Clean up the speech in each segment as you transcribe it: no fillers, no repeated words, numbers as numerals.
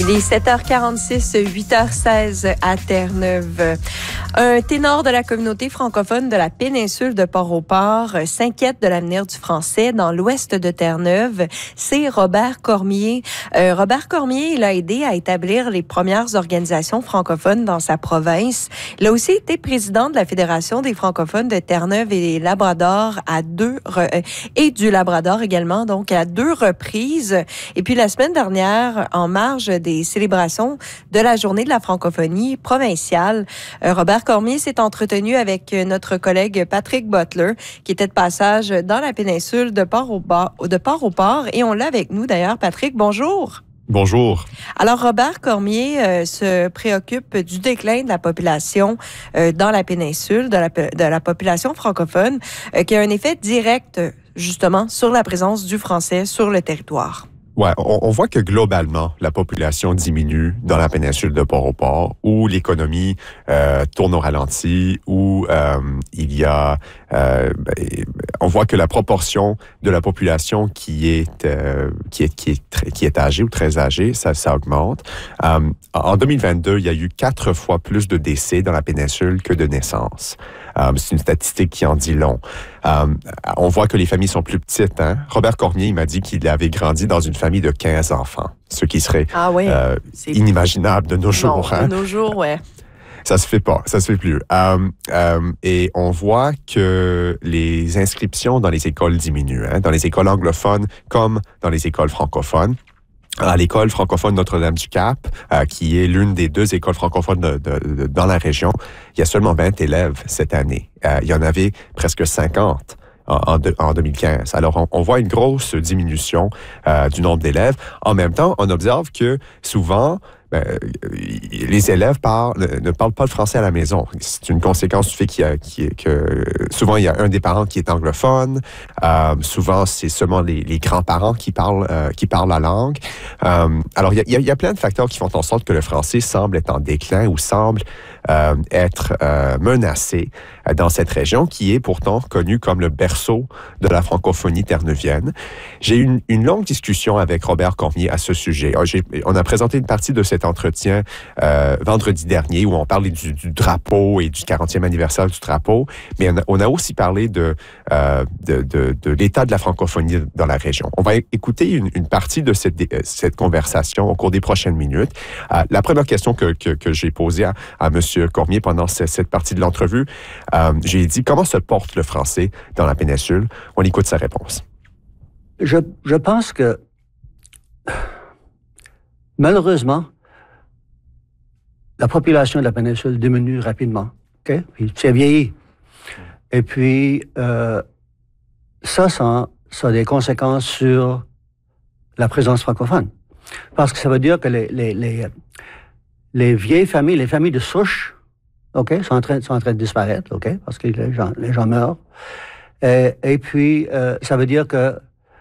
Il est 7h46, 8h16 à Terre-Neuve. Un ténor de la communauté francophone de la péninsule de Port-au-Port s'inquiète de l'avenir du français dans l'ouest de Terre-Neuve. C'est Robert Cormier. Robert Cormier, il a aidé à établir les premières organisations francophones dans sa province. Il a aussi été président de la Fédération des francophones de Terre-Neuve et Labrador et du Labrador également, donc à 2 reprises. Et puis la semaine dernière, en marge des célébrations de la Journée de la francophonie provinciale, Robert Cormier s'est entretenu avec notre collègue Patrick Butler, qui était de passage dans la péninsule de Port-au-Port. Et on l'a avec nous d'ailleurs. Patrick, bonjour. Bonjour. Alors, Robert Cormier se préoccupe du déclin de la population dans la péninsule, de la population francophone, qui a un effet direct, justement, sur la présence du français sur le territoire. Ouais, on voit que globalement, la population diminue dans la péninsule de Port-au-Port, où l'économie tourne au ralenti, où il y a... on voit que la proportion de la population qui est âgée ou très âgée, ça augmente. En 2022, il y a eu 4 fois plus de décès dans la péninsule que de naissances. C'est une statistique qui en dit long. On voit que les familles sont plus petites. Hein? Robert Cormier, il m'a dit qu'il avait grandi dans une famille de 15 enfants, ce qui serait inimaginable de nos jours. Non, de nos jours, ouais. Ça se fait pas, ça se fait plus. Et on voit que les inscriptions dans les écoles diminuent, hein? Dans les écoles anglophones comme dans les écoles francophones. À l'école francophone Notre-Dame-du-Cap, qui est l'une des 2 écoles francophones dans la région, il y a seulement 20 élèves cette année. Il y en avait presque 50 en 2015. Alors, on voit une grosse diminution du nombre d'élèves. En même temps, on observe que souvent, les élèves ne parlent pas le français à la maison. C'est une conséquence du fait que souvent, il y a un des parents qui est anglophone. Souvent, c'est seulement les grands-parents qui parlent la langue. Alors, il y a plein de facteurs qui font en sorte que le français semble être en déclin ou semble être menacé dans cette région qui est pourtant connue comme le berceau de la francophonie terre-neuvienne. J'ai eu une longue discussion avec Robert Cormier à ce sujet. On a présenté une partie de cet entretien vendredi dernier où on parlait du drapeau et du 40e anniversaire du drapeau, mais on a aussi parlé de l'état de la francophonie dans la région. On va écouter une partie de cette conversation au cours des prochaines minutes. La première question que j'ai posée à M. Cormier pendant cette partie de l'entrevue, j'ai dit comment se porte le français dans la péninsule. On écoute sa réponse. Je pense que malheureusement, la population de la péninsule diminue rapidement. Okay? Puis c'est vieilli. Et puis, ça a des conséquences sur la présence francophone. Parce que ça veut dire que les vieilles familles, les familles de souche, OK, sont en train de disparaître, OK, parce que les gens meurent. Et puis, ça veut dire que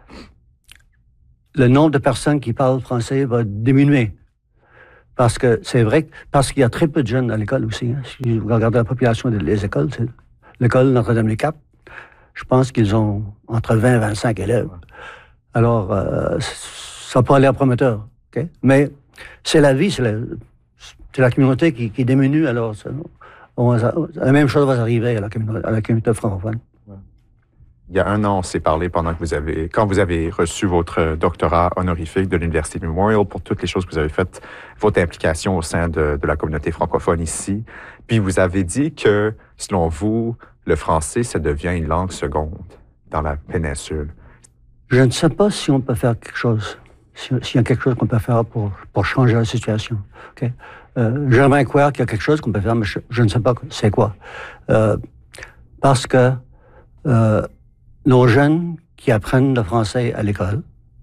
le nombre de personnes qui parlent français va diminuer. Parce que c'est vrai, parce qu'il y a très peu de jeunes à l'école aussi. Hein. Si vous regardez la population des écoles, c'est l'école Notre-Dame-du-Cap, je pense qu'ils ont entre 20 et 25 élèves. Alors, ça peut aller prometteur, OK? Mais c'est la vie, c'est la communauté qui diminue, alors la même chose va arriver à la communauté francophone. Il y a 1 an, on s'est parlé quand vous avez reçu votre doctorat honorifique de l'Université Memorial pour toutes les choses que vous avez faites, votre implication au sein de la communauté francophone ici. Puis vous avez dit que, selon vous, le français, ça devient une langue seconde dans la péninsule. Je ne sais pas si on peut faire quelque chose, s'il y a quelque chose qu'on peut faire pour changer la situation. Okay? J'aimerais croire qu'il y a quelque chose qu'on peut faire, mais je ne sais pas c'est quoi. Parce que nos jeunes qui apprennent le français à l'école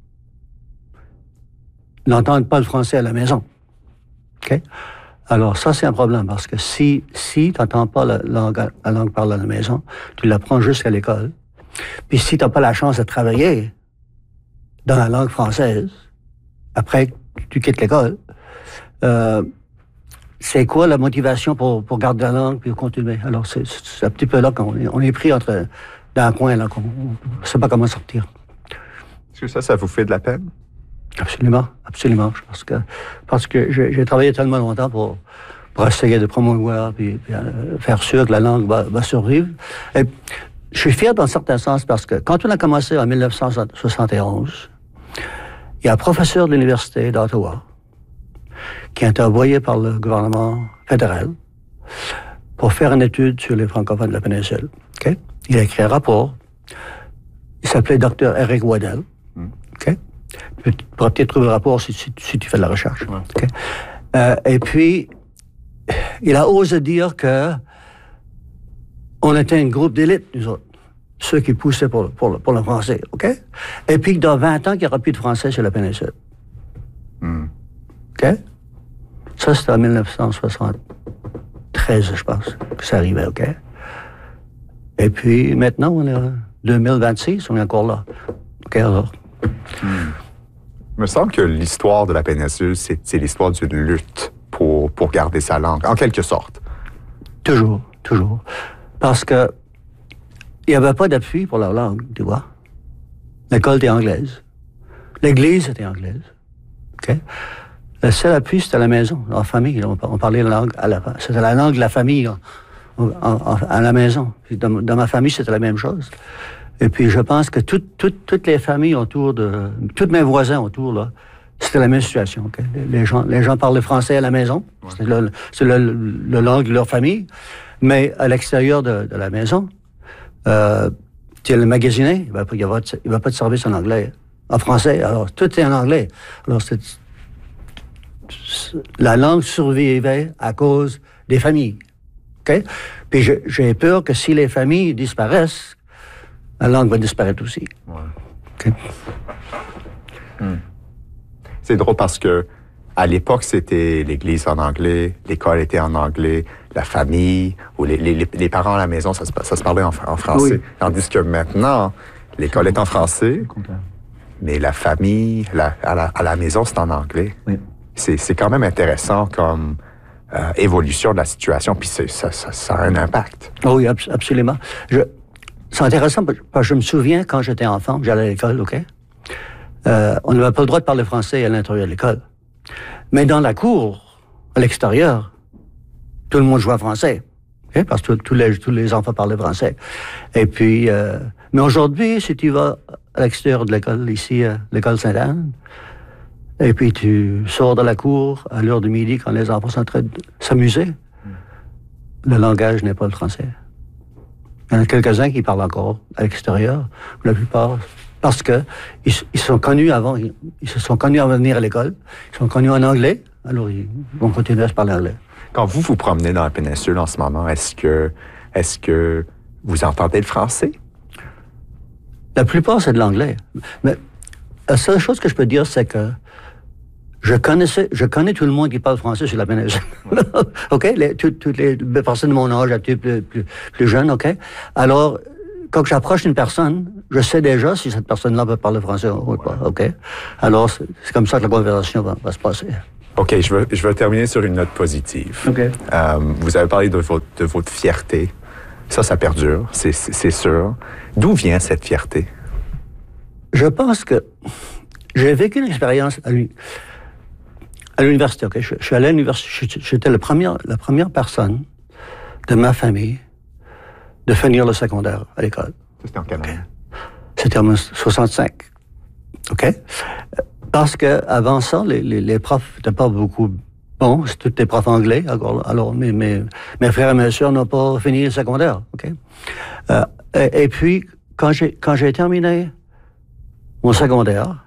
n'entendent pas le français à la maison. OK? Alors ça, c'est un problème, parce que si tu n'entends pas la langue parlée à la maison, tu l'apprends jusqu'à l'école. Puis si tu n'as pas la chance de travailler dans la langue française, après tu quittes l'école, c'est quoi la motivation pour garder la langue puis continuer? Alors c'est un petit peu là qu'on est pris dans un coin, là, qu'on ne sait pas comment sortir. Est-ce que ça vous fait de la peine? Absolument, absolument. Parce que j'ai travaillé tellement longtemps pour essayer de promouvoir puis faire sûr que la langue va survivre. Et je suis fier dans un certain sens parce que quand on a commencé en 1971, il y a un professeur de l'Université d'Ottawa qui a été envoyé par le gouvernement fédéral pour faire une étude sur les francophones de la péninsule. Okay? Il a écrit un rapport. Il s'appelait Dr. Eric Waddell. Okay? Tu pourras peut-être trouver le rapport si tu fais de la recherche. Ouais. Okay? Et puis, il a osé dire que on était un groupe d'élite, nous autres, ceux qui poussaient pour le français. OK? Et puis, dans 20 ans, il n'y aura plus de français sur la péninsule. OK? Ça, c'était en 1973, je pense, que ça arrivait. OK? Et puis, maintenant, on est en 2026, on est encore là. OK, alors? Il me semble que l'histoire de la péninsule, c'est l'histoire d'une lutte pour garder sa langue, en quelque sorte. Toujours, toujours. Parce que il n'y avait pas d'appui pour leur langue, tu vois. L'école était anglaise. L'Église était anglaise. OK? Le seul appui, c'était à la maison, en famille. On parlait la langue c'était la langue de la famille à la maison. Puis dans ma famille, c'était la même chose. Et puis, je pense que toutes les familles autour tous mes voisins autour, là, c'était la même situation. Okay? Les gens parlaient français à la maison. Ouais. C'est le langue de leur famille. Mais à l'extérieur de la maison, tu es le magasiné, il va pas de service en anglais. En français, alors tout est en anglais. Alors, la langue survivait à cause des familles. Okay? Puis j'ai peur que si les familles disparaissent, la langue va disparaître aussi. Ouais. Okay? C'est drôle parce que à l'époque, c'était l'église en anglais, l'école était en anglais, la famille ou les parents à la maison, ça se parlait en français. Oui. Tandis que maintenant, l'école est en français, mais la famille à la maison, c'est en anglais. Oui. C'est quand même intéressant comme évolution de la situation, puis ça a un impact. Oh oui, absolument. C'est intéressant parce que je me souviens quand j'étais enfant, j'allais à l'école, OK? On n'avait pas le droit de parler français à l'intérieur de l'école. Mais dans la cour, à l'extérieur, tout le monde jouait en français. Okay? Parce que tous les enfants parlaient français. Et puis, mais aujourd'hui, si tu vas à l'extérieur de l'école, ici, à l'école Sainte-Anne, et puis tu sors de la cour à l'heure de midi quand les enfants sont en train de s'amuser, le langage n'est pas le français. Il y en a quelques-uns qui parlent encore à l'extérieur, la plupart, parce que ils sont connus avant, ils se sont connus avant de venir à l'école, ils sont connus en anglais, alors ils vont continuer à se parler anglais. Quand vous vous promenez dans la péninsule en ce moment, est-ce que vous entendez le français? La plupart, c'est de l'anglais. Mais la seule chose que je peux dire, c'est que je connais tout le monde qui parle français sur la péninsule. OK? Toutes les personnes de mon âge, plus jeunes, OK? Alors, quand j'approche une personne, je sais déjà si cette personne-là peut parler français ou pas, OK? Alors, c'est comme ça que la conversation va se passer. OK, je veux terminer sur une note positive. OK. Vous avez parlé de votre fierté. Ça perdure, c'est sûr. D'où vient cette fierté? Je pense que j'ai vécu une expérience à l'université, OK? Je suis allé à l'université, j'étais la première personne de ma famille de finir le secondaire à l'école. C'était en quelle année? C'était en 1965. OK? Parce que avant ça, les profs n'étaient pas beaucoup bons, c'était tous des profs anglais. Alors mes frères et mes sœurs n'ont pas fini le secondaire. OK? Et puis, quand j'ai terminé mon secondaire,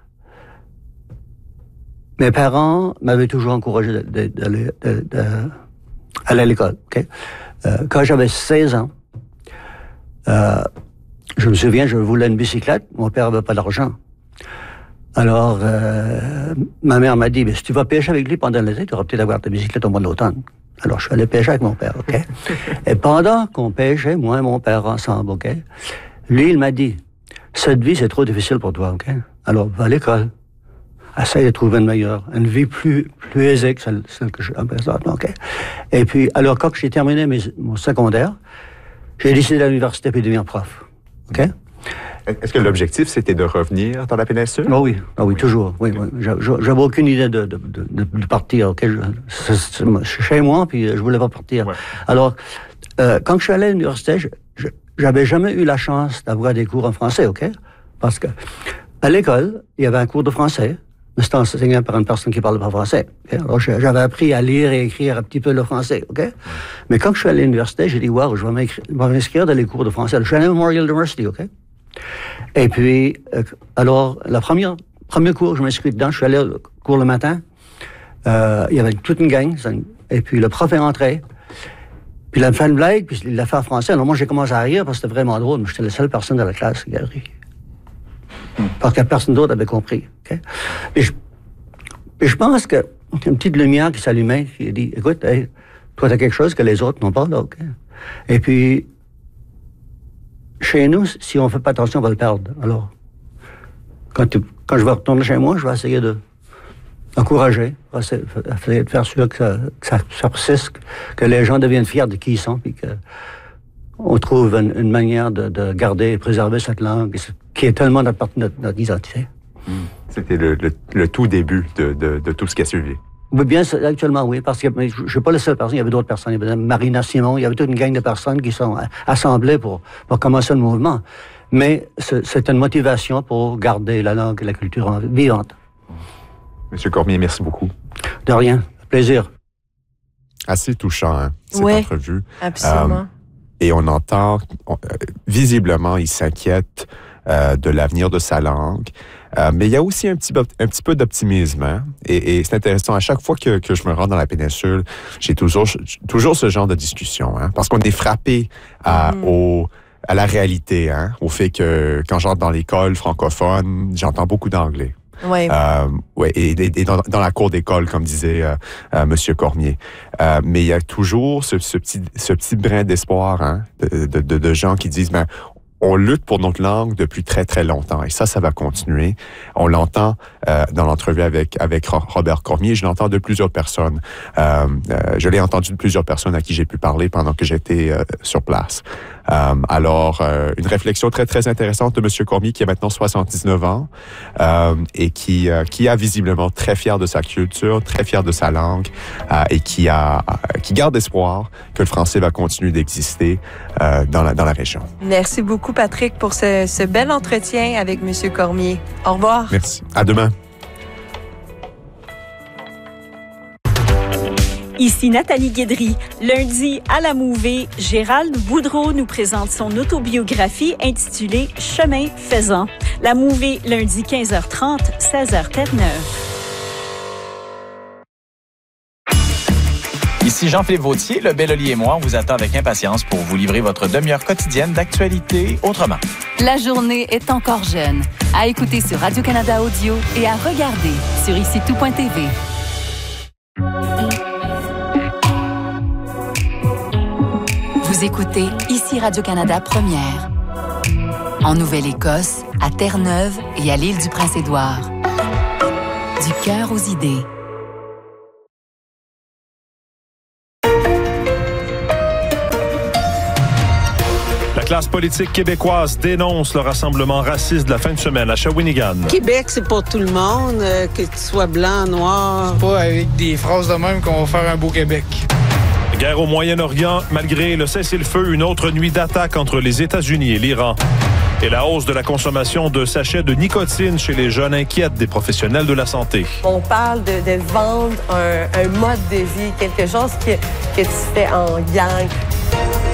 mes parents m'avaient toujours encouragé d'aller à l'école. Okay? Quand j'avais 16 ans, je me souviens, je voulais une bicyclette. Mon père n'avait pas d'argent. Alors, ma mère m'a dit, si tu vas pêcher avec lui pendant l'été, tu auras peut-être avoir ta bicyclette au mois de l'automne. Alors, je suis allé pêcher avec mon père, OK? Et pendant qu'on pêchait, moi et mon père ensemble, OK? Lui, il m'a dit, cette vie, c'est trop difficile pour toi, OK? Alors, va à l'école. Essaye de trouver une vie plus aisée que celle que je présente, OK? Et puis, alors, quand j'ai terminé mon secondaire, j'ai décidé d'aller à l'université puis de devenir prof, OK? Est-ce que l'objectif, c'était de revenir dans la péninsule? Oh oui, toujours. Oui. J'avais aucune idée de partir. Okay? Je suis chez moi, puis je voulais pas partir. Ouais. Alors, quand je suis allé à l'université, j'avais jamais eu la chance d'avoir des cours en français, OK? Parce que à l'école, il y avait un cours de français, mais c'était enseigné par une personne qui ne parle pas français. Okay? Alors, j'avais appris à lire et écrire un petit peu le français, OK? Mais quand je suis allé à l'université, j'ai dit, wow, je vais m'inscrire dans les cours de français. Je suis allé à Memorial University, OK? Et puis, alors, premier cours, je m'inscris dedans, je suis allé au cours le matin, il y avait toute une gang, et puis le prof est rentré, puis il a fait une blague, puis il l'a fait en français. Alors moi, j'ai commencé à rire parce que c'était vraiment drôle, mais j'étais la seule personne de la classe qui a ri. Parce que personne d'autre avait compris. Okay? Et je pense qu'il y a une petite lumière qui s'allumait, qui a dit, écoute, hey, toi, t'as quelque chose que les autres n'ont pas, là, OK? Et puis, chez nous, si on ne fait pas attention, on va le perdre. Alors, quand je vais retourner chez moi, je vais essayer d'encourager, essayer de faire sûr que ça persiste, que les gens deviennent fiers de qui ils sont, puis qu'on trouve une manière de garder et préserver cette langue qui est tellement notre identité. C'était le tout début de tout ce qui a suivi. Oui, bien, actuellement, oui, parce que je ne suis pas la seule personne, il y avait d'autres personnes. Il y avait Marina Simon, il y avait toute une gang de personnes qui sont assemblées pour commencer le mouvement. Mais c'est une motivation pour garder la langue et la culture vivante. Monsieur Cormier, merci beaucoup. De rien, plaisir. Assez touchant, hein, cette entrevue. Absolument. Et on entend, visiblement, il s'inquiète de l'avenir de sa langue. Mais il y a aussi un petit peu d'optimisme. Hein? Et c'est intéressant. À chaque fois que je me rends dans la péninsule, j'ai toujours ce genre de discussion. Hein? Parce qu'on est frappé à la réalité. Hein? Au fait que quand j'entre dans l'école francophone, j'entends beaucoup d'anglais. Oui. Et dans la cour d'école, comme disait Monsieur Cormier. Mais il y a toujours ce petit brin d'espoir, hein, de gens qui disent, on lutte pour notre langue depuis très, très longtemps. Et ça va continuer. On l'entend dans l'entrevue avec Robert Cormier. Je l'entends de plusieurs personnes. Je l'ai entendu de plusieurs personnes à qui j'ai pu parler pendant que j'étais sur place. Alors, une réflexion très, très intéressante de M. Cormier, qui a maintenant 79 ans et qui est visiblement très fier de sa culture, très fier de sa langue et qui garde espoir que le français va continuer d'exister dans la région. Merci beaucoup, Patrick, pour ce bel entretien avec M. Cormier. Au revoir. Merci. À demain. Ici Nathalie Guédry. Lundi, à la Mouvée, Gérald Boudreau nous présente son autobiographie intitulée « Chemin faisant ». La Mouvée, lundi 15h30, 16h Terre-Neuve. Ici Jean-Philippe Vautier, le Belloli et moi, on vous attend avec impatience pour vous livrer votre demi-heure quotidienne d'actualité autrement. La journée est encore jeune. À écouter sur Radio-Canada Audio et à regarder sur IciTout.tv. Vous écoutez Ici Radio-Canada Première. En Nouvelle-Écosse, à Terre-Neuve et à l'île du Prince-Édouard. Du cœur aux idées. La classe politique québécoise dénonce le rassemblement raciste de la fin de semaine à Shawinigan. Québec, c'est pour tout le monde, que tu sois blanc, noir. C'est pas avec des phrases de même qu'on va faire un beau Québec. Guerre au Moyen-Orient, malgré le cessez-le-feu, une autre nuit d'attaque entre les États-Unis et l'Iran. Et la hausse de la consommation de sachets de nicotine chez les jeunes inquiète des professionnels de la santé. On parle de vendre un mode de vie, quelque chose que tu fais en gang.